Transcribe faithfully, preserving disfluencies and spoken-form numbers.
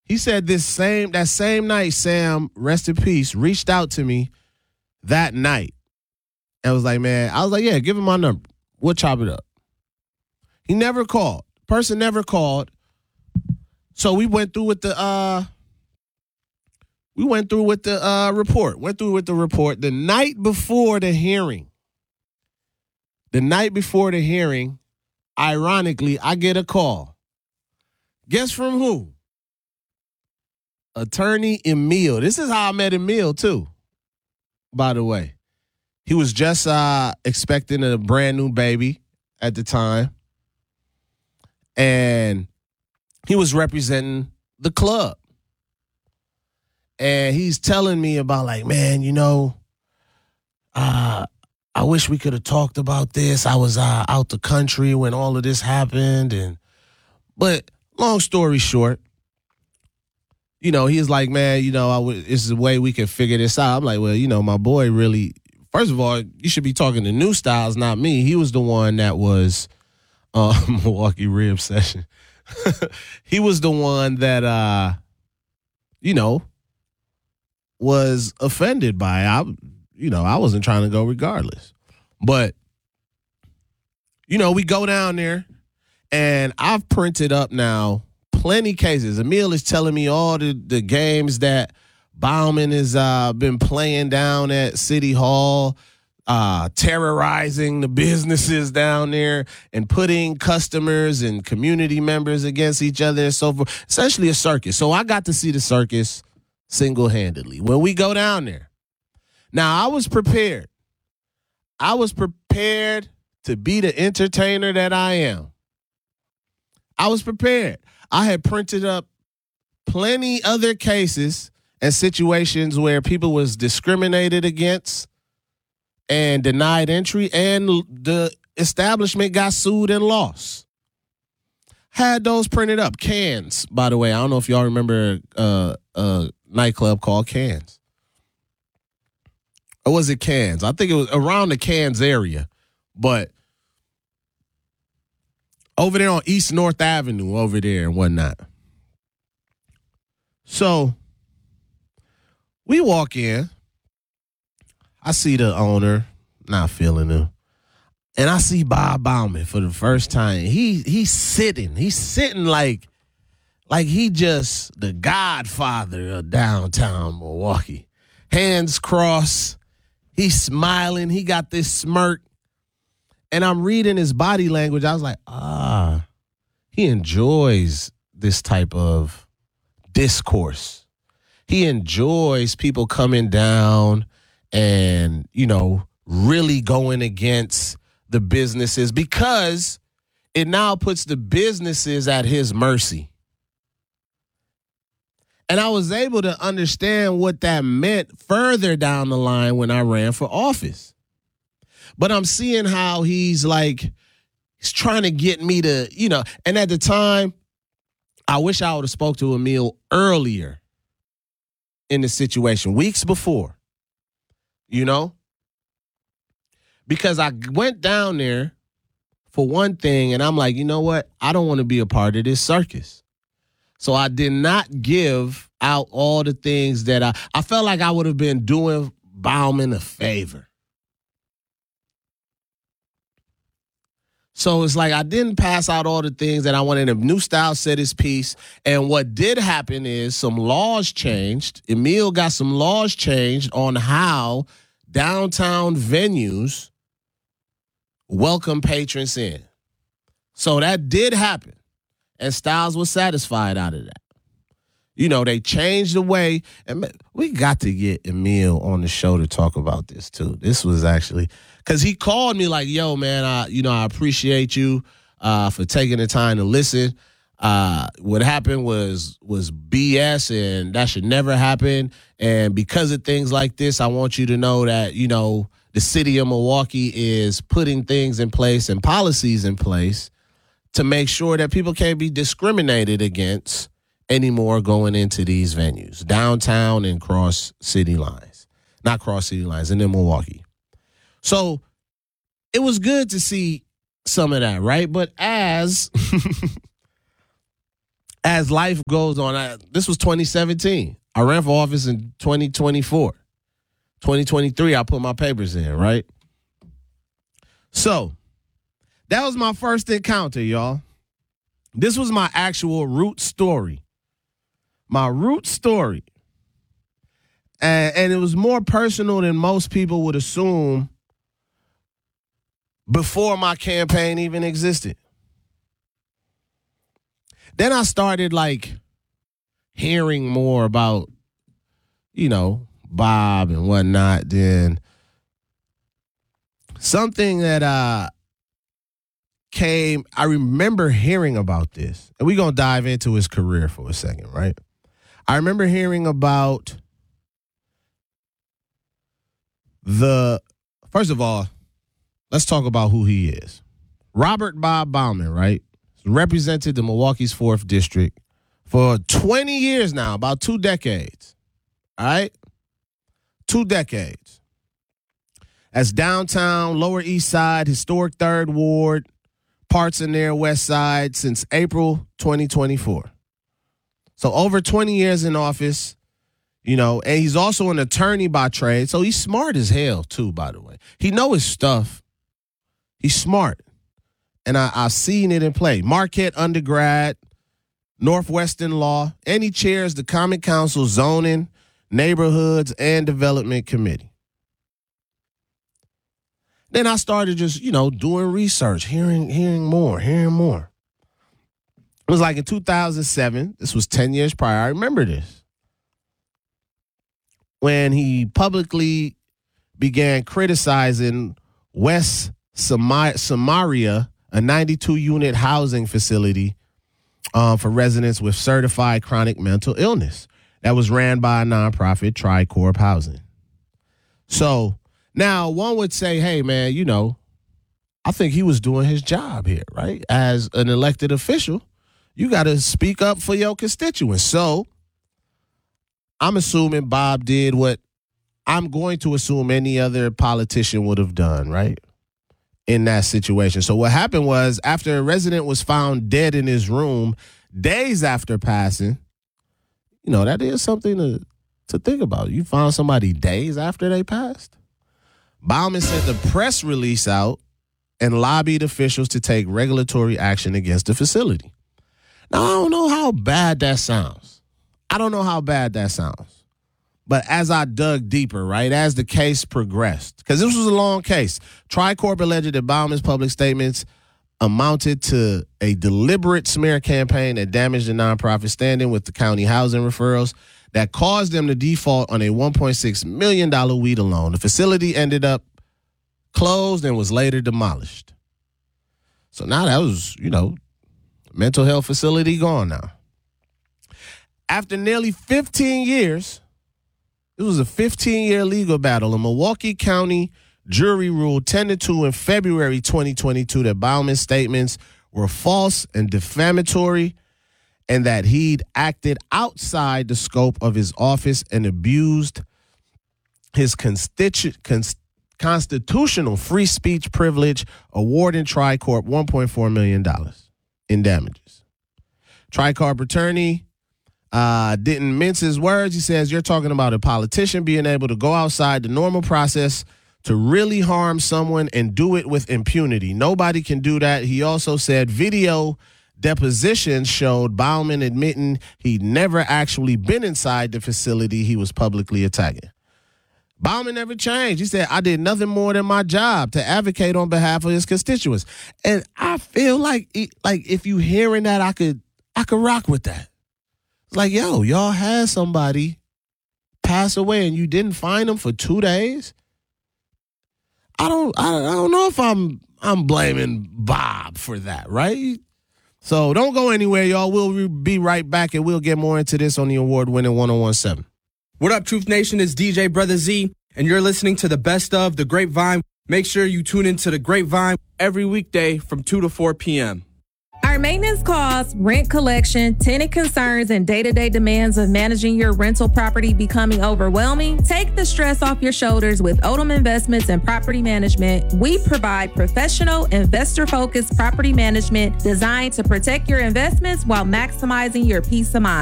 He said this same that same night, Sam, rest in peace, reached out to me that night and was like, man, I was like, yeah, give him my number. We'll chop it up. He never called. Person never called. So we went through with the uh we went through with the uh report. Went through with the report the night before the hearing. The night before the hearing, ironically, I get a call. Guess from who? Attorney Emil. This is how I met Emil, too, by the way. He was just uh, expecting a brand new baby at the time. And he was representing the club. And he's telling me about, like, man, you know, uh, I wish we could have talked about this. I was uh, out the country when all of this happened. And but long story short, you know, he's like, man, you know, I w- it's a way we can figure this out. I'm like, well, you know, my boy really, first of all, you should be talking to New Styles, not me. He was the one that was uh, Milwaukee Rib Session. He was the one that, uh, you know, was offended by it. I, you know, I wasn't trying to go regardless. But, you know, we go down there, and I've printed up now plenty cases. Emil is telling me all the, the games that Bauman has uh, been playing down at City Hall, uh, terrorizing the businesses down there and putting customers and community members against each other and so forth. Essentially a circus. So I got to see the circus single-handedly when we go down there. Now, I was prepared. I was prepared to be the entertainer that I am. I was prepared. I had printed up plenty other cases and situations where people was discriminated against and denied entry, and the establishment got sued and lost. Had those printed up. Cans, by the way. I don't know if y'all remember uh, a nightclub called Cans. Or was it Cans? I think it was around the Cans area. But over there on East North Avenue, over there and whatnot. So we walk in. I see the owner, not feeling him. And I see Bob Bauman for the first time. He he's sitting. He's sitting like, like he just the godfather of downtown Milwaukee. Hands crossed. He's smiling. He got this smirk. And I'm reading his body language. I was like, ah, he enjoys this type of discourse. He enjoys people coming down and, you know, really going against the businesses because it now puts the businesses at his mercy. And I was able to understand what that meant further down the line when I ran for office. But I'm seeing how he's like, he's trying to get me to, you know, and at the time, I wish I would have spoke to Emil earlier in the situation, weeks before, you know, because I went down there for one thing and I'm like, you know what? I don't want to be a part of this circus. So I did not give out all the things that I, I felt like I would have been doing Bauman a favor. So it's like I didn't pass out all the things that I wanted. A New Style said his piece. And what did happen is some laws changed. Emil got some laws changed on how downtown venues welcome patrons in. So that did happen. And Styles was satisfied out of that. You know, they changed the way. And we got to get Emil on the show to talk about this, too. This was actually, because he called me like, yo, man, I, you know, I appreciate you uh, for taking the time to listen. Uh, what happened was was B S, and that should never happen. And because of things like this, I want you to know that, you know, the city of Milwaukee is putting things in place and policies in place to make sure that people can't be discriminated against anymore going into these venues, downtown and cross city lines. Not cross city lines, and in Milwaukee. So it was good to see some of that, right? But as as life goes on, I, this was twenty seventeen. I ran for office in twenty twenty-four. twenty twenty-three, I put my papers in, right? So that was my first encounter, y'all. This was my actual root story. My root story. And, and it was more personal than most people would assume before my campaign even existed. Then I started, like, hearing more about, you know, Bob and whatnot. Then something that uh, came, I remember hearing about this. And we're going to dive into his career for a second, right? I remember hearing about the, first of all, let's talk about who he is. Robert Bob Baumann, right? Represented the Milwaukee's fourth District for twenty years now, about two decades. All right? Two decades. As downtown, Lower East Side, historic Third Ward, parts in their West Side since April twenty twenty-four. So over twenty years in office, you know, and he's also an attorney by trade. So he's smart as hell, too, by the way. He know his stuff. He's smart. And I, I've seen it in play. Marquette undergrad, Northwestern Law, and he chairs the Common Council Zoning, Neighborhoods, and Development Committee. Then I started just, you know, doing research, hearing, hearing more, hearing more. It was like in two thousand seven. This was ten years prior. I remember this. When he publicly began criticizing West Samaria, a ninety-two unit housing facility uh, for residents with certified chronic mental illness that was ran by a nonprofit, Tricorp Housing. So now one would say, hey, man, you know, I think he was doing his job here, right? As an elected official, you got to speak up for your constituents. So I'm assuming Bob did what I'm going to assume any other politician would have done, right? In that situation. So what happened was, after a resident was found dead in his room days after passing, you know, that is something to, to think about. You found somebody days after they passed. Baumann sent a press release out and lobbied officials to take regulatory action against the facility. Now, I don't know how bad that sounds. I don't know how bad that sounds. But as I dug deeper, right, as the case progressed, because this was a long case, Tricorp alleged that Baumann's public statements amounted to a deliberate smear campaign that damaged the nonprofit standing with the county housing referrals that caused them to default on a one point six million dollars WHEDA loan. The facility ended up closed and was later demolished. So now that was, you know, mental health facility gone now. After nearly fifteen years, it was a fifteen-year legal battle. A Milwaukee County jury ruled ten to two in February twenty twenty-two that Baumann's statements were false and defamatory, and that he'd acted outside the scope of his office and abused his constitu- cons- constitutional free speech privilege, awarding Tricorp one point four million dollars in damages. Tricorp attorney Uh, didn't mince his words. He says, you're talking about a politician being able to go outside the normal process to really harm someone and do it with impunity. Nobody can do that. He also said video depositions showed Baumann admitting he'd never actually been inside the facility he was publicly attacking. Baumann never changed. He said, I did nothing more than my job to advocate on behalf of his constituents. And I feel like, like if you hearing that, I could, I could rock with that. Like, yo, y'all had somebody pass away and you didn't find them for two days. I don't, I don't, I don't know if I'm, I'm blaming Bob for that, right? So don't go anywhere, y'all. We'll be right back and we'll get more into this on the award-winning one oh one point seven. What up, Truth Nation? It's D J Brother Z, and you're listening to the best of The Grapevine. Make sure you tune into The Grapevine every weekday from two to four p.m. Our maintenance costs, rent collection, tenant concerns, and day-to-day demands of managing your rental property becoming overwhelming? Take the stress off your shoulders with Odom Investments and Property Management. We provide professional, investor-focused property management designed to protect your investments while maximizing your peace of mind.